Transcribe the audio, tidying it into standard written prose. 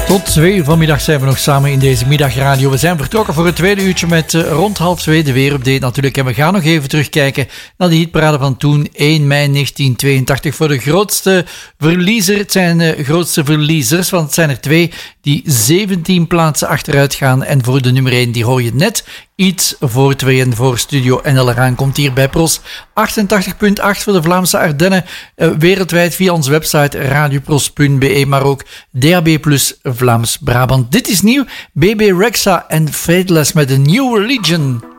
Tot 2 uur vanmiddag zijn we nog samen in deze middagradio. We zijn vertrokken voor het tweede uurtje met rond 1:30 de weerupdate natuurlijk. En we gaan nog even terugkijken naar de hitparade van toen, 1 mei 1982. Voor de grootste verliezer, het zijn de grootste verliezers, want het zijn er 2 die 17 plaatsen achteruit gaan. En voor de nummer 1, die hoor je net iets voor 2 en voor Studio NL eraan komt hier bij Pros 88.8 voor de Vlaamse Ardennen. Wereldwijd via onze website radiopros.be, maar ook DAB+ Vlaams Brabant. Dit is nieuw, BB Rexa en Faithless met een New Religion.